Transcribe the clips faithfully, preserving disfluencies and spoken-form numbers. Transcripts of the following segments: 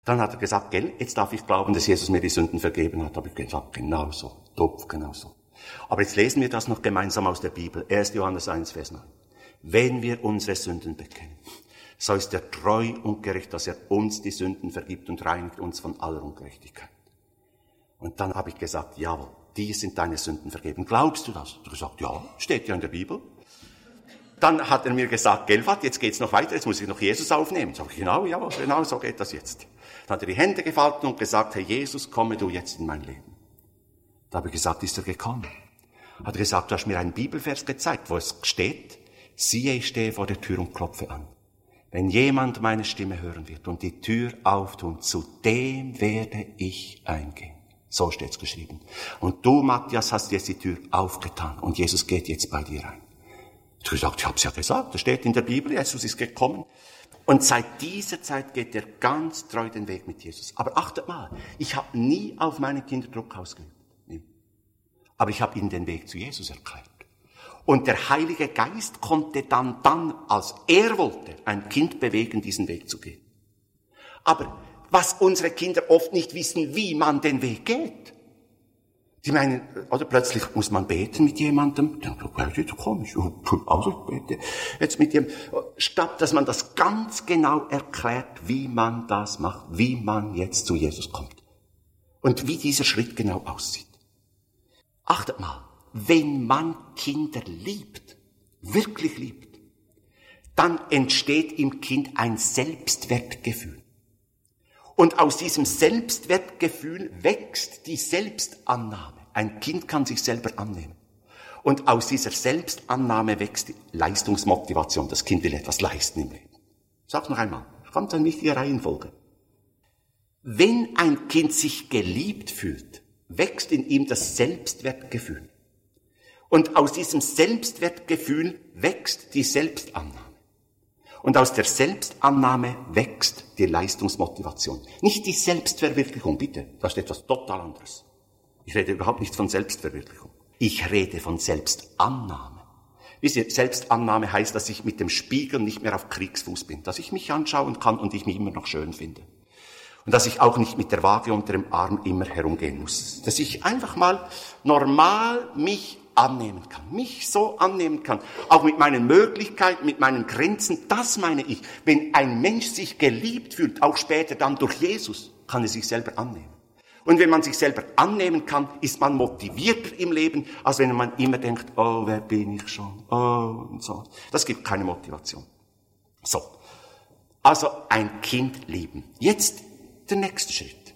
Dann hat er gesagt, gell, jetzt darf ich glauben, dass Jesus mir die Sünden vergeben hat. Habe ich gesagt, genau so, dopf, genau so. Aber jetzt lesen wir das noch gemeinsam aus der Bibel. erster Johannes eins, Vers neun. Wenn wir unsere Sünden bekennen, so ist er treu und gerecht, dass er uns die Sünden vergibt und reinigt uns von aller Ungerechtigkeit. Und dann habe ich gesagt, jawohl, die sind deine Sünden vergeben. Glaubst du das? Er hat gesagt, ja, steht ja in der Bibel. Dann hat er mir gesagt, Gelfat, jetzt geht's noch weiter, jetzt muss ich noch Jesus aufnehmen. Sag ich, genau, ja, genau so geht das jetzt. Dann hat er die Hände gefaltet und gesagt, Herr Jesus, komme du jetzt in mein Leben. Da habe ich gesagt, ist er gekommen? Hat er gesagt, du hast mir einen Bibelvers gezeigt, wo es steht, siehe, ich stehe vor der Tür und klopfe an. Wenn jemand meine Stimme hören wird und die Tür auftun, zu dem werde ich eingehen. So steht's geschrieben. Und du, Matthias, hast jetzt die Tür aufgetan und Jesus geht jetzt bei dir rein. Ich habe gesagt, ich habe es ja gesagt, das steht in der Bibel, Jesus ist gekommen. Und seit dieser Zeit geht er ganz treu den Weg mit Jesus. Aber achtet mal, ich habe nie auf meine Kinder Druck ausgeübt. Nie. Aber ich habe ihnen den Weg zu Jesus erklärt. Und der Heilige Geist konnte dann, dann, als er wollte, ein Kind bewegen, diesen Weg zu gehen. Aber was unsere Kinder oft nicht wissen, wie man den Weg geht. Die meinen, oder plötzlich muss man beten mit jemandem, dann komme ich, also ich bete jetzt mit ihm, statt dass man das ganz genau erklärt, wie man das macht, wie man jetzt zu Jesus kommt. Und wie dieser Schritt genau aussieht. Achtet mal, wenn man Kinder liebt, wirklich liebt, dann entsteht im Kind ein Selbstwertgefühl. Und aus diesem Selbstwertgefühl wächst die Selbstannahme. Ein Kind kann sich selber annehmen. Und aus dieser Selbstannahme wächst die Leistungsmotivation. Das Kind will etwas leisten im Leben. Ich sag's noch einmal. Das kommt eine wichtige Reihenfolge. Wenn ein Kind sich geliebt fühlt, wächst in ihm das Selbstwertgefühl. Und aus diesem Selbstwertgefühl wächst die Selbstannahme. Und aus der Selbstannahme wächst die Leistungsmotivation. Nicht die Selbstverwirklichung, bitte. Das ist etwas total anderes. Ich rede überhaupt nicht von Selbstverwirklichung. Ich rede von Selbstannahme. Wisst ihr, Selbstannahme heißt, dass ich mit dem Spiegel nicht mehr auf Kriegsfuß bin. Dass ich mich anschauen kann und ich mich immer noch schön finde. Und dass ich auch nicht mit der Waage unter dem Arm immer herumgehen muss. Dass ich einfach mal normal mich annehmen kann, mich so annehmen kann, auch mit meinen Möglichkeiten, mit meinen Grenzen, das meine ich. Wenn ein Mensch sich geliebt fühlt, auch später dann durch Jesus, kann er sich selber annehmen. Und wenn man sich selber annehmen kann, ist man motivierter im Leben, als wenn man immer denkt, oh, wer bin ich schon, oh, und so. Das gibt keine Motivation. So. Also ein Kind lieben. Jetzt der nächste Schritt.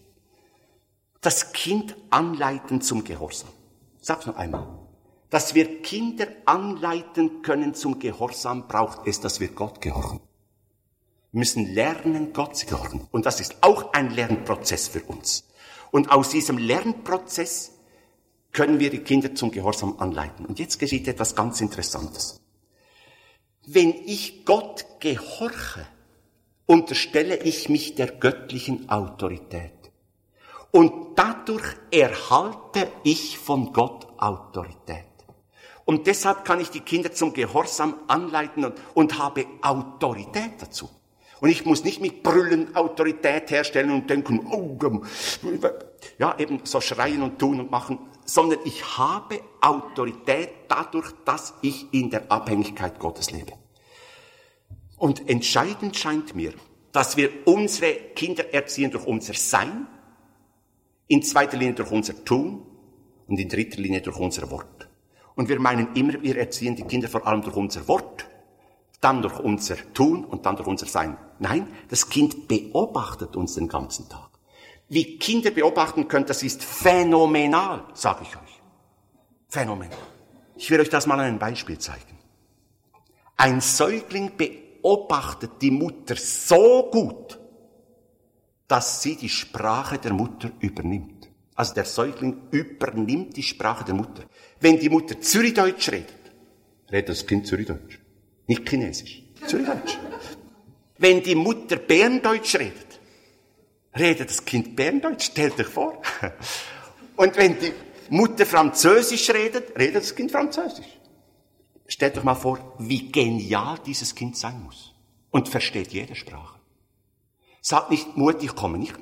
Das Kind anleiten zum Gehorsam. Sag's noch einmal. Dass wir Kinder anleiten können zum Gehorsam, braucht es, dass wir Gott gehorchen. Wir müssen lernen, Gott zu gehorchen. Und das ist auch ein Lernprozess für uns. Und aus diesem Lernprozess können wir die Kinder zum Gehorsam anleiten. Und jetzt geschieht etwas ganz Interessantes. Wenn ich Gott gehorche, unterstelle ich mich der göttlichen Autorität. Und dadurch erhalte ich von Gott Autorität. Und deshalb kann ich die Kinder zum Gehorsam anleiten und, und habe Autorität dazu. Und ich muss nicht mit Brüllen Autorität herstellen und denken, oh, ja, eben so schreien und tun und machen, sondern ich habe Autorität dadurch, dass ich in der Abhängigkeit Gottes lebe. Und entscheidend scheint mir, dass wir unsere Kinder erziehen durch unser Sein, in zweiter Linie durch unser Tun und in dritter Linie durch unser Wort. Und wir meinen immer, wir erziehen die Kinder vor allem durch unser Wort, dann durch unser Tun und dann durch unser Sein. Nein, das Kind beobachtet uns den ganzen Tag. Wie Kinder beobachten können, das ist phänomenal, sage ich euch. Phänomenal. Ich will euch das mal an einem Beispiel zeigen. Ein Säugling beobachtet die Mutter so gut, dass sie die Sprache der Mutter übernimmt. Also der Säugling übernimmt die Sprache der Mutter. Wenn die Mutter Zürichdeutsch redet, redet das Kind Zürichdeutsch. Nicht Chinesisch. Zürichdeutsch. Wenn die Mutter Berndeutsch redet, redet das Kind Berndeutsch. Stellt euch vor. Und wenn die Mutter Französisch redet, redet das Kind Französisch. Stellt euch mal vor, wie genial dieses Kind sein muss. Und versteht jede Sprache. Sagt nicht mutig, komme nicht